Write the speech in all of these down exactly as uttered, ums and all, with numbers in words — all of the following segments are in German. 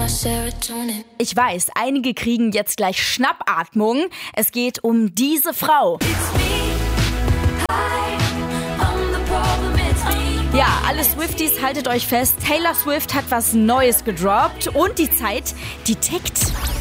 Ich weiß, einige kriegen jetzt gleich Schnappatmung. Es geht um diese Frau. Ja, alle Swifties, haltet euch fest. Taylor Swift hat was Neues gedroppt und die Zeit, die tickt.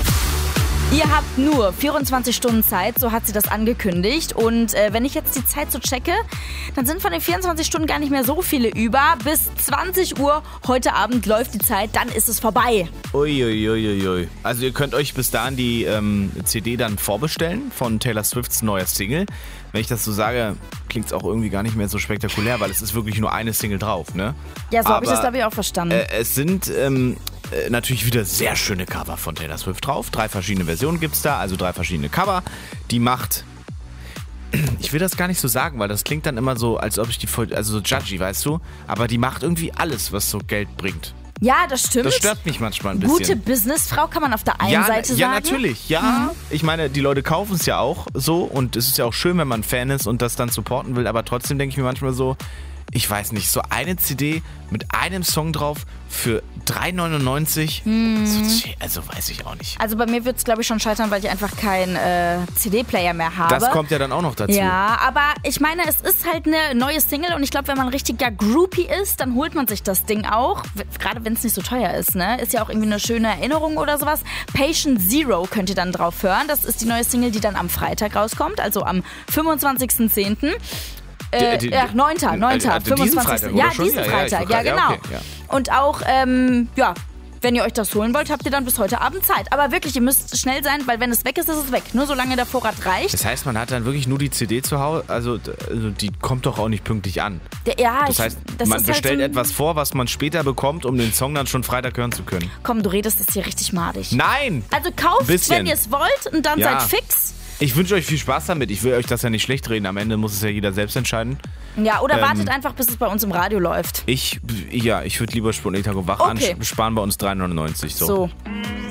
Ihr habt nur vierundzwanzig Stunden Zeit, so hat sie das angekündigt. Und äh, wenn ich jetzt die Zeit so checke, dann sind von den vierundzwanzig Stunden gar nicht mehr so viele über. Bis zwanzig Uhr heute Abend läuft die Zeit, dann ist es vorbei. Uiuiuiui. Ui, ui. Also ihr könnt euch bis dahin die ähm, C D dann vorbestellen von Taylor Swifts neuer Single. Wenn ich das so sage, klingt es auch irgendwie gar nicht mehr so spektakulär, weil es ist wirklich nur eine Single drauf, ne? Ja, so habe ich das, glaube ich, auch verstanden. Äh, es sind ähm, äh, natürlich wieder sehr schöne Cover von Taylor Swift drauf. Drei verschiedene Versionen gibt es da, also drei verschiedene Cover. Die macht... Ich will das gar nicht so sagen, weil das klingt dann immer so, als ob ich die voll... Also so judgy, weißt du? Aber die macht irgendwie alles, was so Geld bringt. Ja, das stimmt. Das stört mich manchmal ein bisschen. Gute Businessfrau kann man auf der einen ja, Seite sagen. Ja, natürlich. Ja, mhm. Ich meine, die Leute kaufen es ja auch so und es ist ja auch schön, wenn man Fan ist und das dann supporten will, aber trotzdem denke ich mir manchmal so, ich weiß nicht, so eine C D mit einem Song drauf für drei neunundneunzig, mhm. so, also weiß ich auch nicht. Also bei mir wird es, glaube ich, schon scheitern, weil ich einfach keinen äh, C D-Player mehr habe. Das kommt ja dann auch noch dazu. Ja, aber ich meine, es ist halt eine neue Single und ich glaube, wenn man ein richtiger Groupie ist, dann holt man sich das Ding auch, gerade wenn es nicht so teuer ist, ne? Ist ja auch irgendwie eine schöne Erinnerung oder sowas. Patient Zero könnt ihr dann drauf hören. Das ist die neue Single, die dann am Freitag rauskommt, also am fünfundzwanzigsten zehnten Äh, die, die, ja, neunter neunter fünfundzwanzigsten Ja, diesen ja, Freitag, ja, ja, ja genau. Ja, okay, ja. Und auch, ähm, ja, wenn ihr euch das holen wollt, habt ihr dann bis heute Abend Zeit. Aber wirklich, ihr müsst schnell sein, weil wenn es weg ist, ist es weg. Nur solange der Vorrat reicht. Das heißt, man hat dann wirklich nur die C D zu Hause, also, also die kommt doch auch nicht pünktlich an. Der, ja, das heißt, das man ist bestellt halt so etwas vor, was man später bekommt, um den Song dann schon Freitag hören zu können. Komm, du redest das hier richtig madig. Nein! Also kauft, wenn ihr es wollt und dann ja. seid fix. Ich wünsche euch viel Spaß damit. Ich will euch das ja nicht schlecht reden. Am Ende muss es ja jeder selbst entscheiden. Ja, oder ähm, wartet einfach, bis es bei uns im Radio läuft. Ich, ja, ich würde lieber Sputnik Tag und Wach okay. ansparen bei uns drei neunundneunzig. So. so.